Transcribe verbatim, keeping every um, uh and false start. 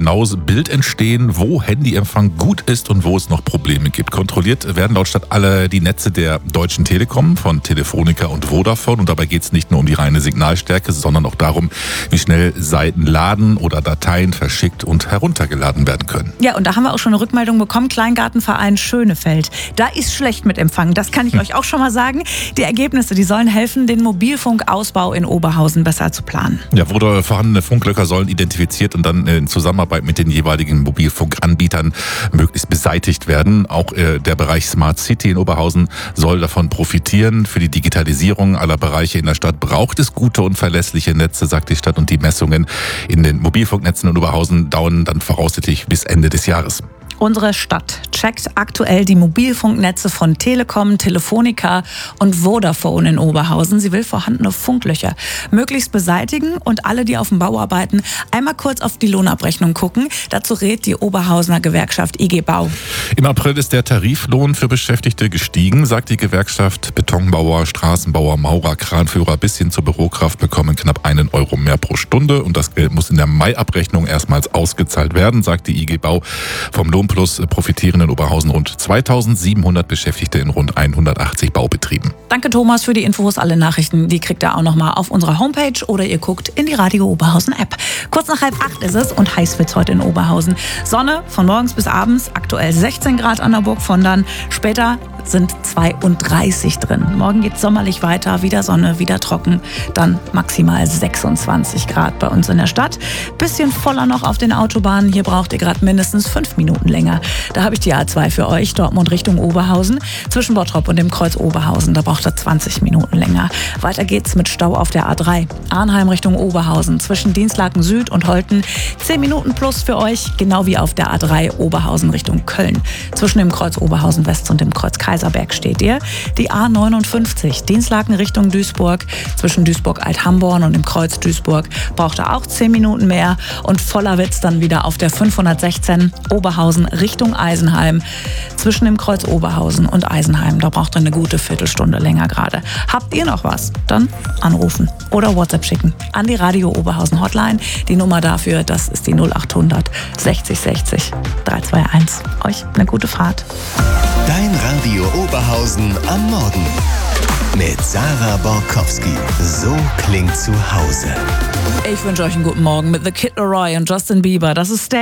genaues Bild entstehen, wo Handyempfang gut ist und wo es noch Probleme gibt. Kontrolliert werden laut Stadt alle die Netze der Deutschen Telekom, von Telefonica und Vodafone. Und dabei geht es nicht nur um die reine Signalstärke, sondern auch darum, wie schnell Seiten laden oder Dateien verschickt und heruntergeladen werden können. Ja, und da haben wir auch schon eine Rückmeldung bekommen. Kleingartenverein Schönefeld. Da ist schlecht mit Empfang. Das kann ich hm. euch auch schon mal sagen. Die Ergebnisse, die sollen helfen, den Mobilfunkausbau in Oberhausen besser zu planen. Ja, wurde vorhandene Funklöcher sollen identifiziert und dann in Zusammenarbeit mit den jeweiligen Mobilfunkanbietern möglichst beseitigt werden. Auch äh, der Bereich Smart City in Oberhausen soll davon profitieren. Für die Digitalisierung aller Bereiche in der Stadt braucht es gute und verlässliche Netze, sagt die Stadt. Und die Messungen in den Mobilfunknetzen in Oberhausen dauern dann voraussichtlich bis Ende des Jahres. Unsere Stadt checkt aktuell die Mobilfunknetze von Telekom, Telefonica und Vodafone in Oberhausen. Sie will vorhandene Funklöcher möglichst beseitigen und alle, die auf dem Bau arbeiten, einmal kurz auf die Lohnabrechnung gucken. Dazu rät die Oberhausener Gewerkschaft I G Bau. Im April ist der Tariflohn für Beschäftigte gestiegen, sagt die Gewerkschaft. Betonbauer, Straßenbauer, Maurer, Kranführer bis hin zur Bürokraft bekommen knapp einen Euro mehr pro Stunde. Und das Geld muss in der Mai-Abrechnung erstmals ausgezahlt werden, sagt die I G Bau. Vom Lohn Plus profitieren in Oberhausen rund zweitausendsiebenhundert Beschäftigte in rund hundertachtzig Baubetrieben. Danke Thomas für die Infos. Alle Nachrichten, die kriegt ihr auch nochmal auf unserer Homepage oder ihr guckt in die Radio Oberhausen App. Kurz nach halb acht ist es und heiß wird's heute in Oberhausen. Sonne von morgens bis abends, aktuell sechzehn Grad an der Burg Vondern. Später sind zweiunddreißig drin. Morgen geht's sommerlich weiter, wieder Sonne, wieder trocken. Dann maximal sechsundzwanzig Grad bei uns in der Stadt. Bisschen voller noch auf den Autobahnen. Hier braucht ihr gerade mindestens fünf Minuten länger. Da habe ich die A zwei für euch, Dortmund Richtung Oberhausen. Zwischen Bottrop und dem Kreuz Oberhausen, da braucht ihr zwanzig Minuten länger. Weiter geht's mit Stau auf der A drei. Arnheim Richtung Oberhausen, zwischen Dienstlaken Süd und Holten. zehn Minuten plus für euch, genau wie auf der A drei Oberhausen Richtung Köln. Zwischen dem Kreuz Oberhausen West und dem Kreuz Kaiserberg steht ihr. Die A neunundfünfzig, Dienstlaken Richtung Duisburg. Zwischen Duisburg-Alt-Hamborn und dem Kreuz Duisburg braucht ihr auch zehn Minuten mehr. Und voller wird's dann wieder auf der fünfhundertsechzehn Oberhausen Richtung Eisenheim. Zwischen dem Kreuz Oberhausen und Eisenheim, da braucht ihr eine gute Viertelstunde länger gerade. Habt ihr noch was? Dann anrufen oder WhatsApp schicken an die Radio Oberhausen Hotline. Die Nummer dafür, das ist die null achthundert sechzig sechzig dreihunderteinundzwanzig. Euch eine gute Fahrt. Dein Radio Oberhausen am Morgen mit Sarah Borkowski. So klingt zu Hause. Ich wünsche euch einen guten Morgen mit The Kid Laroi und Justin Bieber. Das ist Stay.